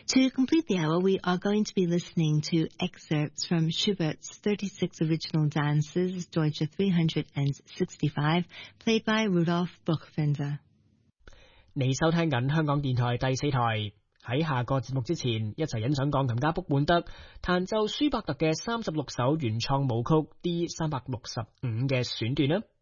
To complete the hour, we are going to be listening to excerpts from Schubert's 36 original dances, Deutsche 365, played by Rudolf Buchbinder. 你收聽緊香港電台第4台。喺下個節目之前，一齊欣賞鋼琴家卜本德彈奏舒伯特嘅36首原創舞曲 D365 嘅選段啦。